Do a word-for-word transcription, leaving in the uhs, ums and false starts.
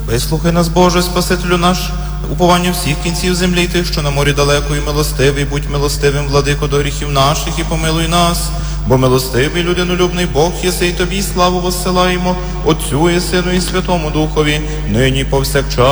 Вислухай нас, Боже, Спасителю наш, уповання всіх кінців землі, і тих, що на морі далеко, і милостивий, будь милостивим, владико, до гріхів наших, і помилуй нас. Бо милостивий, людинолюбний Бог єси, і тобі славу воссилаємо, Отцю і Сину, і Святому Духові, нині повсякчас.